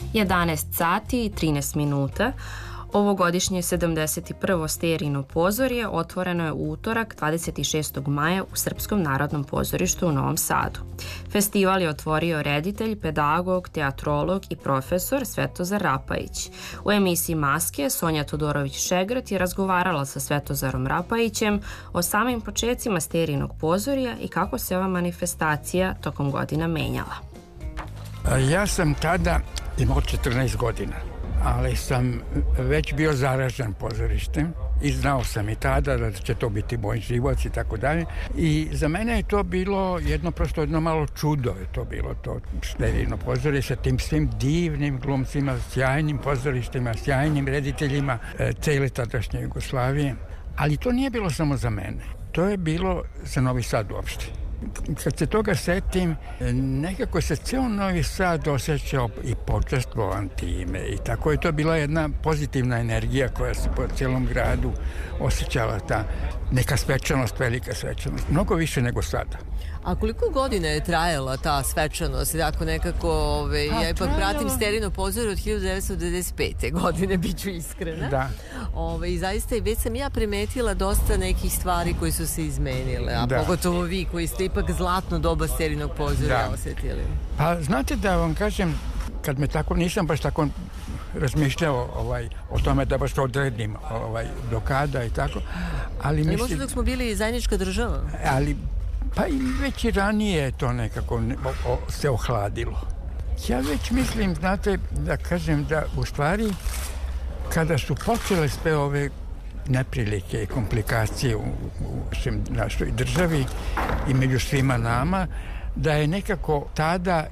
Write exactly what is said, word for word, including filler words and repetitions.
jedanaest sati i trinaest minuta. Ovogodišnje sedamdeset prvo Sterijino pozorje otvoreno je u utorak dvadeset šestog maja u Srpskom narodnom pozorištu u Novom Sadu. Festival je otvorio reditelj, pedagog, teatrolog i profesor Svetozar Rapajić. U emisiji Maske Sonja Todorović-Šegrt je razgovarala sa Svetozarom Rapajićem o samim počecima Sterijinog pozorja i kako se ova manifestacija tokom godina menjala. Ja sam tada imao četrnaest godina, ali sam već bio zaražen pozorištem i znao sam i tada da će to biti moj život i tako dalje. I za mene je to bilo jedno, prosto jedno malo čudo je to bilo, to Sterijino pozorište sa tim svim divnim glumcima, sjajnim pozorištima, sjajnim rediteljima e, cele tadašnje Jugoslavije. Ali to nije bilo samo za mene, to je bilo za Novi Sad uopšte. Kad se toga setim, nekako se ceo Novi Sad osjećao i počastvovan time i tako je to bila jedna pozitivna energija koja se po cijelom gradu osjećala, ta neka svečanost, velika svečanost, mnogo više nego sada. A koliko godina je trajala ta svečanost? Dakle, nekako, ove, ja ipak pratim Sterijino pozorje od hiljadu devetsto devedeset pete godine, bit ću iskrena. Da. Ove, I zaista već sam ja primetila dosta nekih stvari koji su se izmenile, a da. Pogotovo vi koji ste ipak zlatno doba Sterijinog pozorja da. Osjetili. Pa znate da vam kažem, kad me tako, nisam baš tako razmišljao ovaj, o tome da baš odredim ovaj, do kada i tako, ali mislim... Ali možda dok smo bili zajednička država? Ali pa i već i ranije to nekako o, o, se ohladilo. Ja već mislim, znate, da kažem da u stvari kada su počele sve ove neprilike i komplikacije u, u našoj državi i među svima nama, da je nekako tada